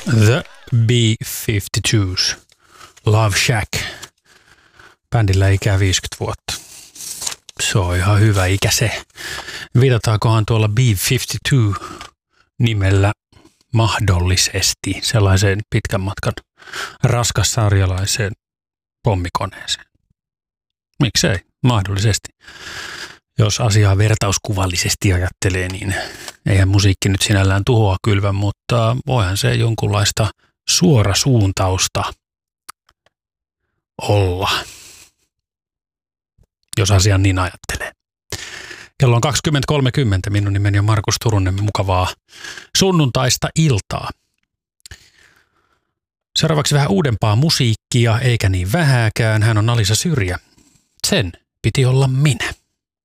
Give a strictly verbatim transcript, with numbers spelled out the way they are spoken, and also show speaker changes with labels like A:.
A: The B-viisikymmentäkaksi, Love Shack. Bändillä ikää viisikymmentä vuotta. Se on ihan hyvä ikä se. Viitataakohan tuolla B viisikymmentäkaksi nimellä mahdollisesti sellaiseen pitkän matkan raskassarjalaiseen pommikoneeseen? Miksei? Mahdollisesti. Jos asiaa vertauskuvallisesti ajattelee, niin eihän musiikki nyt sinällään tuhoa kylvä, mutta voihan se jonkunlaista suorasuuntausta olla, jos asian niin ajattelee. Kello on kaksikymmentä kolmekymmentä, minun nimeni on Markus Turunen, mukavaa sunnuntaista iltaa. Seuraavaksi vähän uudempaa musiikkia, eikä niin vähääkään. Hän on Alisa Syrjä. Sen piti olla minä.